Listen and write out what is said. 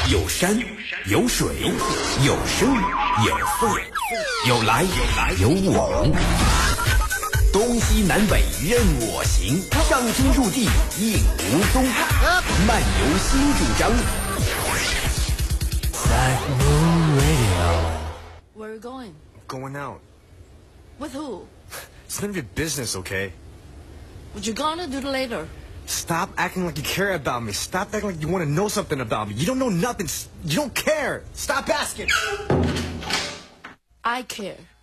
有山有水有声有色，有来有往，东西南北任我行，上天入地应无踪。漫游新主张。 Where are you going? Going out. With who? It's none of your business, okay? What you gonna do later? Stop acting like you care about me. Stop acting like you want to know something about me. You don't know nothing. You don't care. Stop asking. I care.